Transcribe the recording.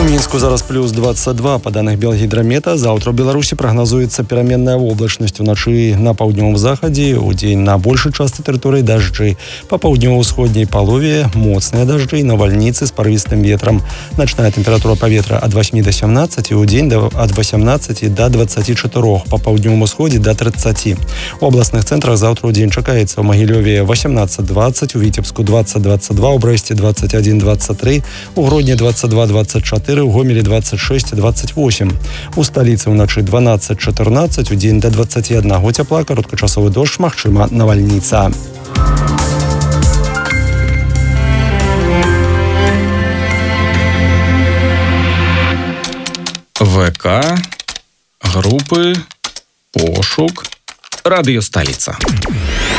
Мінску зараз плюс 22. Па даных Белгідрамета, заўтра ў Беларусі прагназуецца пераменная воблачнасць. Уначы на паўднёвым захадзе, удзень на большай частцы тэрыторыі дажджы. Па паўднёва-ўсходняй палове моцныя дажджы, навальніцы з парывістым ветрам. Начная тэмпература паветра ад 8 до 17, удзень ад 18 до 24, па паўднёвым усходзе до 30. У абласных цэнтрах заўтра ўдзень чакаецца ў Магілёве 18-20, у Віцебску 20-22, у Брэсце 21-23, у Гродні 22-24, у Гомелі 26-28. У сталіцы ўначы 12-14, удзень до 21 цяпла, кароткачасовы дождж, магчыма навальніца. ВК, групы, пошук, радыё «Сталіца».